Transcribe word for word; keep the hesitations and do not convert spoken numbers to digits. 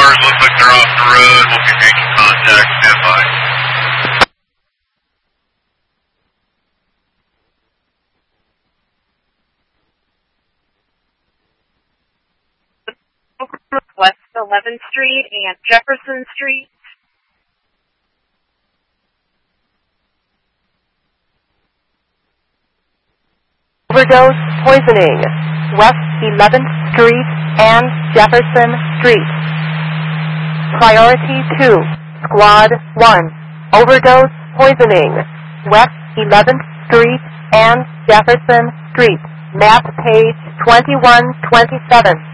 cars look like they're off the road. We'll be making contact. Stand by. West eleventh Street and Jefferson Street. Overdose poisoning, West eleventh Street and Jefferson Street. Priority two, Squad one. Overdose poisoning, West eleventh Street and Jefferson Street. Map page twenty-one twenty-seven.